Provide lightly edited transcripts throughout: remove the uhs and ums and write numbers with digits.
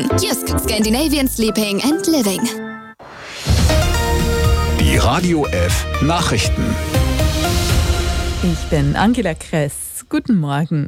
Jysk, Scandinavian Sleeping and Living. Die Radio F Nachrichten. Ich bin Angela Kress. Guten Morgen.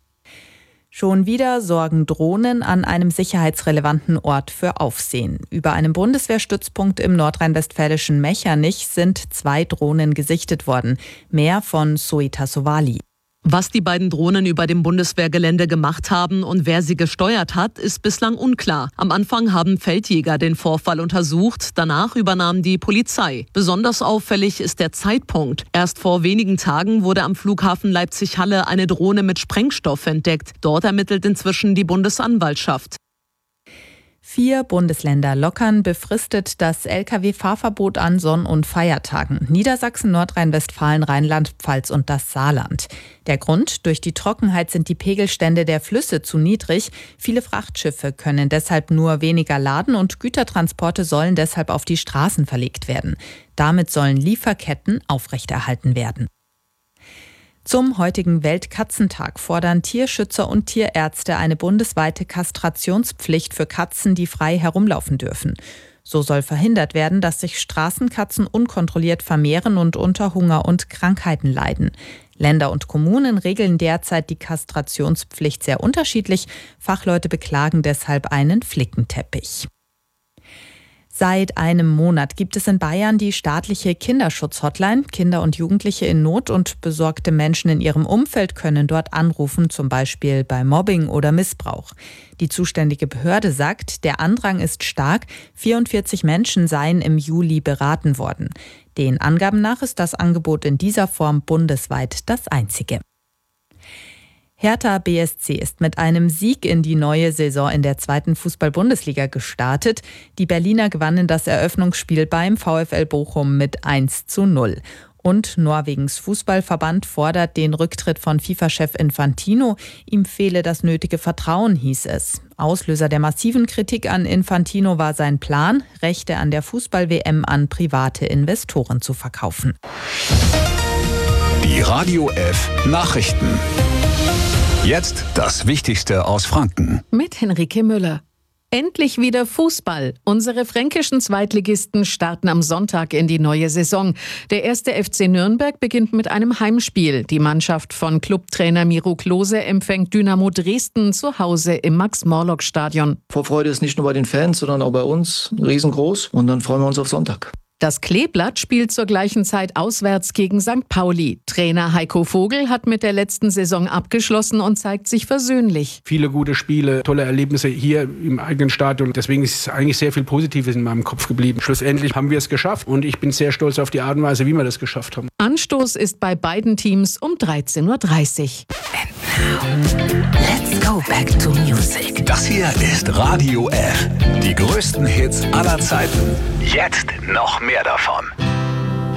Schon wieder sorgen Drohnen an einem sicherheitsrelevanten Ort für Aufsehen. Über einem Bundeswehrstützpunkt im nordrhein-westfälischen Mechernich sind 2 Drohnen gesichtet worden. Mehr von Soita Sowali. Was die beiden Drohnen über dem Bundeswehrgelände gemacht haben und wer sie gesteuert hat, ist bislang unklar. Am Anfang haben Feldjäger den Vorfall untersucht, danach übernahm die Polizei. Besonders auffällig ist der Zeitpunkt. Erst vor wenigen Tagen wurde am Flughafen Leipzig-Halle eine Drohne mit Sprengstoff entdeckt. Dort ermittelt inzwischen die Bundesanwaltschaft. 4 Bundesländer lockern befristet das Lkw-Fahrverbot an Sonn- und Feiertagen. Niedersachsen, Nordrhein-Westfalen, Rheinland-Pfalz und das Saarland. Der Grund: durch die Trockenheit sind die Pegelstände der Flüsse zu niedrig. Viele Frachtschiffe können deshalb nur weniger laden und Gütertransporte sollen deshalb auf die Straßen verlegt werden. Damit sollen Lieferketten aufrechterhalten werden. Zum heutigen Weltkatzentag fordern Tierschützer und Tierärzte eine bundesweite Kastrationspflicht für Katzen, die frei herumlaufen dürfen. So soll verhindert werden, dass sich Straßenkatzen unkontrolliert vermehren und unter Hunger und Krankheiten leiden. Länder und Kommunen regeln derzeit die Kastrationspflicht sehr unterschiedlich. Fachleute beklagen deshalb einen Flickenteppich. Seit einem Monat gibt es in Bayern die staatliche Kinderschutz-Hotline. Kinder und Jugendliche in Not und besorgte Menschen in ihrem Umfeld können dort anrufen, zum Beispiel bei Mobbing oder Missbrauch. Die zuständige Behörde sagt, der Andrang ist stark. 44 Menschen seien im Juli beraten worden. Den Angaben nach ist das Angebot in dieser Form bundesweit das einzige. Hertha BSC ist mit einem Sieg in die neue Saison in der 2. Fußball-Bundesliga gestartet. Die Berliner gewannen das Eröffnungsspiel beim VfL Bochum mit 1:0. Und Norwegens Fußballverband fordert den Rücktritt von FIFA-Chef Infantino. Ihm fehle das nötige Vertrauen, hieß es. Auslöser der massiven Kritik an Infantino war sein Plan, Rechte an der Fußball-WM an private Investoren zu verkaufen. Die Radio F Nachrichten. Jetzt das Wichtigste aus Franken. Mit Henrike Müller. Endlich wieder Fußball. Unsere fränkischen Zweitligisten starten am Sonntag in die neue Saison. Der 1. FC Nürnberg beginnt mit einem Heimspiel. Die Mannschaft von Clubtrainer Miro Klose empfängt Dynamo Dresden zu Hause im Max-Morlock-Stadion. Vorfreude ist nicht nur bei den Fans, sondern auch bei uns riesengroß. Und dann freuen wir uns auf Sonntag. Das Kleeblatt spielt zur gleichen Zeit auswärts gegen St. Pauli. Trainer Heiko Vogel hat mit der letzten Saison abgeschlossen und zeigt sich versöhnlich. Viele gute Spiele, tolle Erlebnisse hier im eigenen Stadion. Deswegen ist eigentlich sehr viel Positives in meinem Kopf geblieben. Schlussendlich haben wir es geschafft und ich bin sehr stolz auf die Art und Weise, wie wir das geschafft haben. Anstoß ist bei beiden Teams um 13:30 Uhr. And now, let's go back to music. Das hier ist Radio F. Die größten Hits aller Zeiten. Jetzt noch mehr davon.